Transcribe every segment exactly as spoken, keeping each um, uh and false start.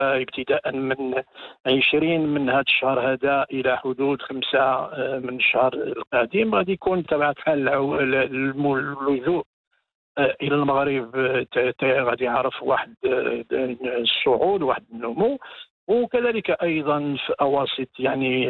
ابتداء من عشرين من هذا الشهر هذا إلى حدود خمسة من الشهر القادم غادي يكون بطبيعة الحال اللجوء إلى المغرب غادي يعرف واحد الصعود واحد النمو، وكذلك أيضا في أواسط يعني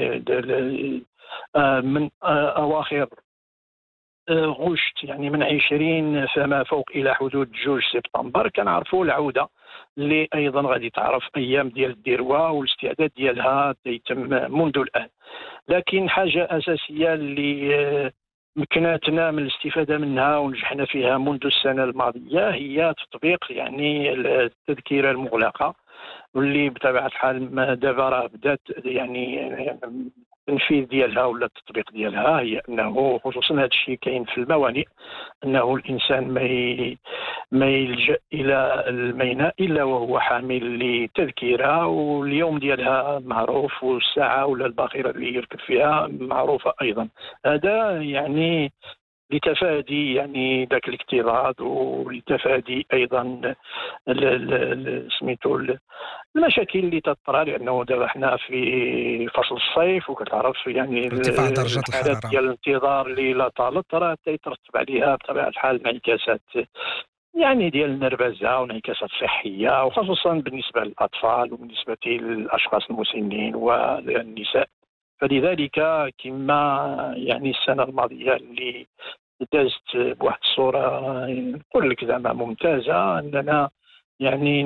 من أواخر غشت يعني من عشرين فما فوق إلى حدود جوج سبتمبر كنعرفوا العودة اللي أيضا غادي تعرف أيام ديال الذروة والاستعداد ديالها يتم منذ الآن. لكن حاجة أساسية اللي مكناتنا من الاستفادة منها ونجحنا فيها منذ السنة الماضية هي تطبيق يعني التذكرة المغلقة، واللي بطبيعة الحال دابا راه بدات يعني التنفيذ ديالها ولا التطبيق ديالها. هي انه خصوصا هذا الشيء كاين في الموانئ، انه الانسان ما ما يلجا الى الميناء الا وهو حامل لتذكره، واليوم ديالها معروف والساعه ولا الباخره اللي يركب فيها معروفه ايضا. هذا يعني لتفادي يعني ذاك الاكتظاظ ولتفادي ايضا سميتو المشاكل اللي تطرا، لانه دابا حنا في فصل الصيف وكتعرف يعني ارتفاع درجات الحراره ديال الانتظار اللي لا طالت راه تيترتب عليها بطبيعه الحال انعكاسات يعني ديال النرفزه وانعكاسات صحيه، وخصوصا بالنسبه للاطفال وبالنسبه للاشخاص المسنين والنساء. فلذلك كما يعني السنه الماضيه اللي دازت بواحد الصوره نقول لك زعما ممتازه، اننا يعني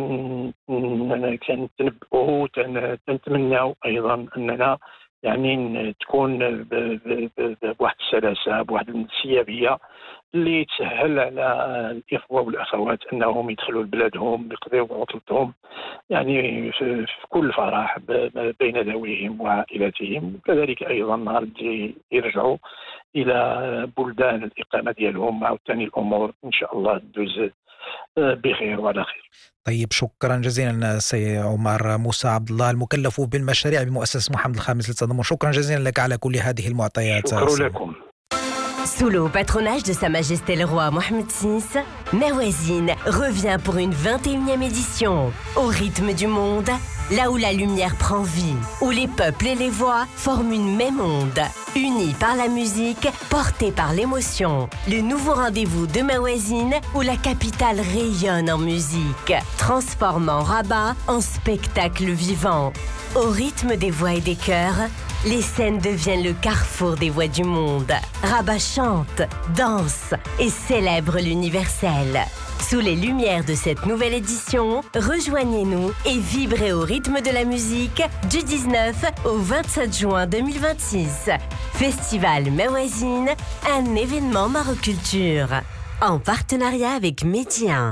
كنتنبؤوا تنتمناو ايضا اننا يعني تكون بواحد السلاسه بواحد الانسيابيه اللي تسهل على الاخوه والاخوات انهم يدخلوا لبلادهم يقضيوا عطلتهم يعني في كل فرح بين ذويهم وعائلاتهم، وكذلك ايضا نهار اللي يرجعوا الى بلدان الاقامه ديالهم وعاوتاني الامور ان شاء الله تدوز بخير وعلى خير. طيب شكرا جزيلا سي عمر موسى عبد الله المكلف بالمشاريع بمؤسسة محمد الخامس للتضامن، شكرا جزيلا لك على كل هذه المعطيات. شكرا لكم. Sous le patronage de Sa Majesté le Roi Mohammed six, Mawazine revient pour une vingt et unième édition. Au rythme du monde, là où la lumière prend vie, où les peuples et les voix forment une même onde, unis par la musique, portés par l'émotion. Le nouveau rendez-vous de Mawazine, où la capitale rayonne en musique, transformant Rabat en spectacle vivant. Au rythme des voix et des chœurs, les scènes deviennent le carrefour des voix du monde. Rabat chante, danse et célèbre l'universel. Sous les lumières de cette nouvelle édition, rejoignez-nous et vibrez au rythme de la musique du dix-neuf au vingt-sept juin deux mille vingt-six. Festival Mawazine, un événement Maroculture. En partenariat avec Medi un.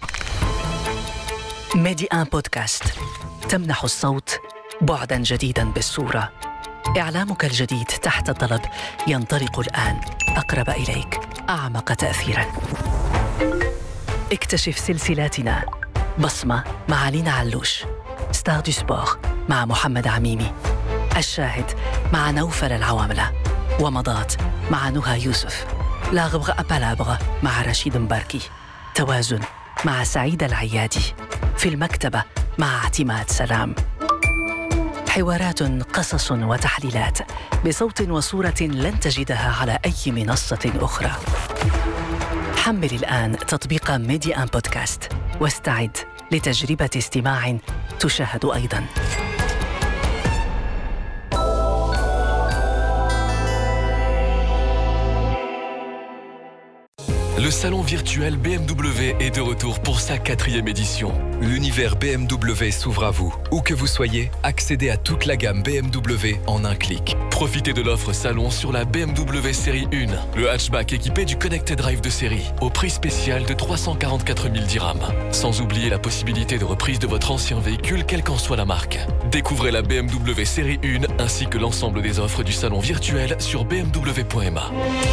Medi un Podcast. تمنح الصوت بعداً جديداً بالصورة. إعلامك الجديد تحت الطلب ينطلق الآن أقرب إليك، أعمق تأثيراً. اكتشف سلسلاتنا: بصمة مع لينا علوش، ستار دو سبور مع محمد عميمي، الشاهد مع نوفل العواملة، ومضات مع نهى يوسف، لاغبغ أبالابغ مع رشيد مباركي، توازن مع سعيد العيادي، في المكتبة مع اعتماد سلام. حوارات، قصص وتحليلات بصوت وصورة لن تجدها على أي منصة أخرى. حمل الآن تطبيق ميدي أن بودكاست واستعد لتجربة استماع تشاهد أيضاً. Le salon virtuel B M W est de retour pour sa quatrième édition. L'univers B M W s'ouvre à vous. Où que vous soyez, accédez à toute la gamme B M W en un clic. Profitez de l'offre salon sur la B M W série un, le hatchback équipé du Connected Drive de série, au prix spécial de trois cent quarante-quatre mille dirhams. Sans oublier la possibilité de reprise de votre ancien véhicule, quelle qu'en soit la marque. Découvrez la B M W série un ainsi que l'ensemble des offres du salon virtuel sur b m w point m a.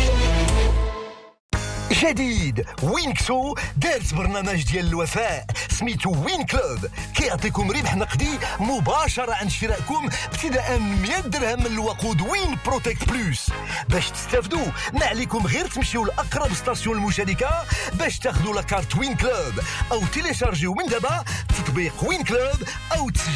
جديد وينكسو دارت برنامج ديال الوفاء سميتو وين كلوب، كيعطيكم ربح نقدي مباشرة عن شرائكم ابتداء من مئة درهم من الوقود وين بروتكت بلوس. باش تستافدوا ما عليكم غير تمشيو لأقرب ستاسيون المشاركة باش تاخذوا لاكارت وين كلوب، أو تيليشارجيو من دابا تطبيق وين كلوب، أو تسجلوا